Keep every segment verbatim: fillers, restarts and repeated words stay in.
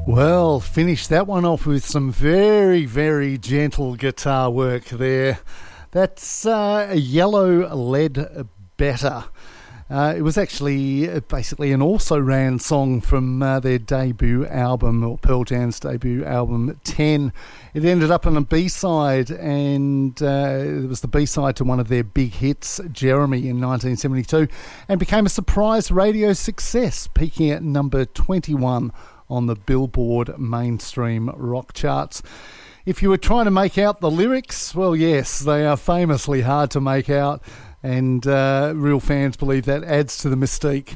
Well, finish that one off with some very, very gentle guitar work there. That's uh, a Yellow Lead Better. Uh, it was actually basically an also-ran song from uh, their debut album, or Pearl Jam's debut album, ten. It ended up on a B-side, and uh, it was the B-side to one of their big hits, Jeremy, in nineteen seventy-two, and became a surprise radio success, peaking at number twenty-one on the Billboard mainstream rock charts. If you were trying to make out the lyrics, well, yes, they are famously hard to make out, and uh, real fans believe that adds to the mystique.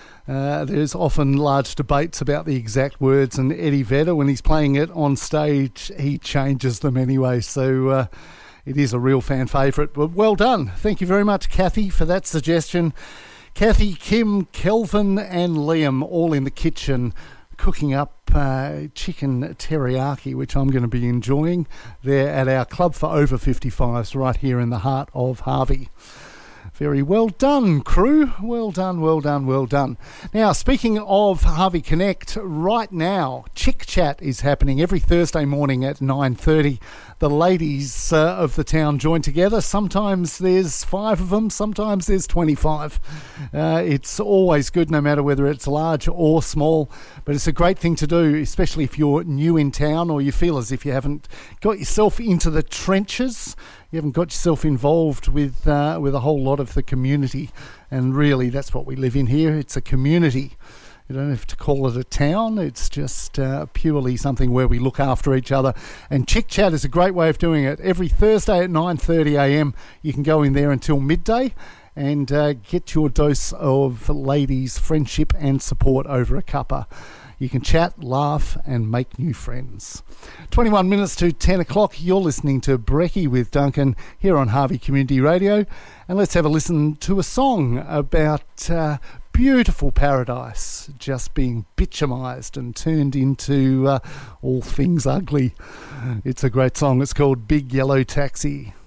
Uh, there's often large debates about the exact words, and Eddie Vedder, when he's playing it on stage, he changes them anyway, so uh, it is a real fan favourite. But well done. Thank you very much, Kathy, for that suggestion. Kathy, Kim, Kelvin and Liam all in the kitchen cooking up uh, chicken teriyaki, which I'm going to be enjoying there at our Club for Over fifty-fives right here in the heart of Harvey. Very well done, crew. Well done, well done, well done. Now, speaking of Harvey Connect, right now, Chick Chat is happening every Thursday morning at nine thirty. The ladies uh, of the town join together. Sometimes there's five of them, sometimes there's twenty-five. Uh, it's always good, no matter whether it's large or small, but it's a great thing to do, especially if you're new in town or you feel as if you haven't got yourself into the trenches. You haven't got yourself involved with uh, with a whole lot of the community, and really that's what we live in here. It's a community. You don't have to call it a town. It's just uh, purely something where we look after each other. And Chick Chat is a great way of doing it. Every Thursday at nine thirty a m, you can go in there until midday and uh, get your dose of ladies' friendship and support over a cuppa. You can chat, laugh, and make new friends. twenty-one minutes to ten o'clock, you're listening to Brekkie with Duncan here on Harvey Community Radio. And let's have a listen to a song about uh, beautiful paradise just being bitumised and turned into uh, all things ugly. It's a great song. It's called Big Yellow Taxi.